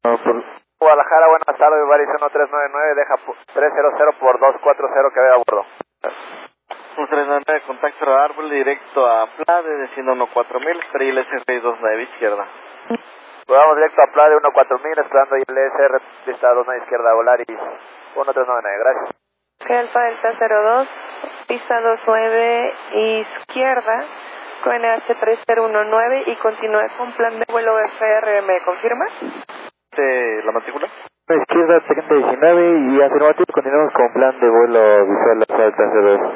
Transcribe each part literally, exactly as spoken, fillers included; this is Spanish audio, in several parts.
No, por... Guadalajara, buenas tardes, Baris uno tres nueve nueve, deja trescientos por dos cuatro cero que vea a bordo. uno tres nueve nueve, contacto radar, vuelo directo a Plade, desciendo uno cuatro mil, espera I L S R seiscientos veintinueve, izquierda. Vamos directo a Plade uno cuatro mil, esperando I L S R, pista dos izquierda, Volaris uno tres nueve nueve, gracias. Alfa Delta cero dos, pista dos nueve izquierda, con N H tres cero uno nueve y continúe con plan de vuelo F R, ¿me confirma? ¿La matrícula? Izquierda, setenta diecinueve y afirmativo, continuamos con plan de vuelo visual Alfa Delta cero dos.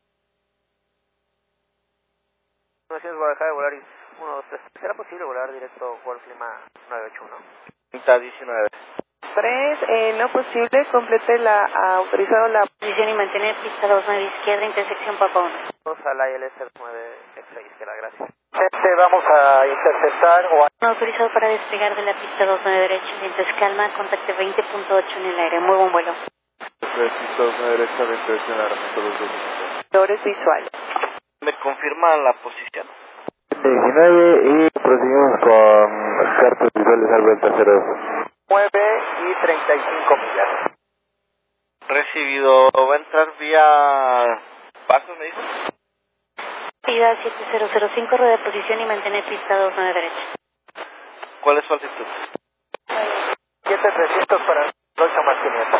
Gracias, Guadalajara, Volaris uno dos tres. ¿Será posible volar directo Golf Lima nueve ocho uno? treinta diecinueve. tres, eh, no posible, complete la autorizado la posición y mantener pista dos nueve izquierda, intersección Papa uno. Vamos a la I L S R nueve seis izquierda, gracias. Gente, vamos a interceptar o a... No autorizado para despegar de la pista dos nueve derecha, vientos calma, contacto veinte punto ocho en el aire, muy buen vuelo. Pista dos nueve derecha, veinte punto ocho en el aire, dos dos. valores visuales. ¿Me confirma la posición? diecinueve y proseguimos con cartas visuales Alfa Delta cero dos. nueve y treinta y cinco millas. Recibido, va a entrar vía pasos, me dice. Pida siete cero cero cinco, rueda de posición y mantener pista dos nueve derecha. ¿Cuál es su altitud? siete trescientos para ocho más quinientos.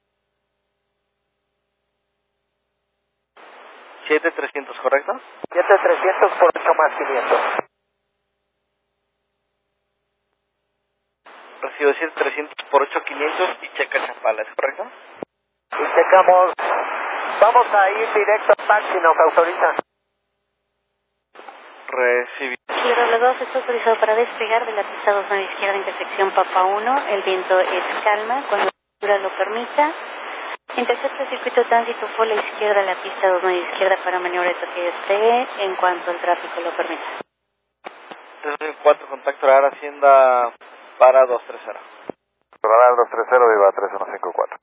siete trescientos, ¿correcto? siete trescientos por ocho más quinientos. Recibo siete trescientos por ocho quinientos y checa Chapala, ¿es correcto? Y checamos. Vamos a ir directo a taxi, nos autoriza. Recibido. Sierra dos, está autorizado para despegar de la pista dos nueve izquierda, intersección Papa uno, el viento es calma, cuando la altura lo permita. Intercepta circuito tránsito por la izquierda, la pista dos nueve izquierda para maniobra de toque y despegue en cuanto el tráfico lo permita. tres cuatro, contacto radar Hacienda para dos tres cero. Radar dos tres cero, viva tres uno cinco cuatro.